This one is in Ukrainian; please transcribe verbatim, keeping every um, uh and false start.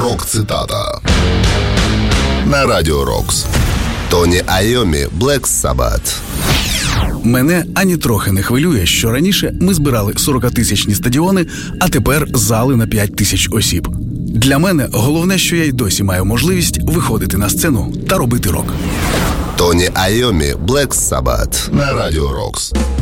Рок-цитата на Радіо Рокс. Тоні Айомі, Black Sabbath. Мене ані трохи не хвилює, що раніше ми збирали сорокатисячні стадіони, а тепер зали на п'ять тисяч осіб. Для мене головне, що я й досі маю можливість виходити на сцену та робити рок. Тоні Айомі, Black Sabbath на Радіо Рокс.